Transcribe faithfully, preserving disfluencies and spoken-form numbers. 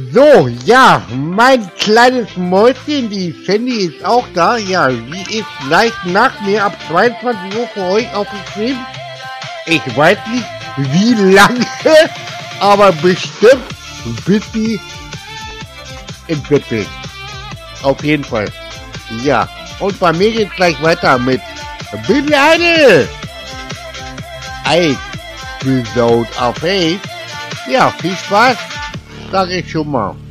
So, ja, mein kleines Mäuschen, die Sandy ist auch da. Ja, sie ist gleich nach mir ab zweiundzwanzig Uhr für euch auf dem Stream. Ich weiß nicht, wie lange, aber bestimmt, bis sie im Bett ist. Auf jeden Fall. Ja, und bei mir geht's gleich weiter mit Billy Idol. Episode of eight. Ja, viel Spaß, sage ich schon mal.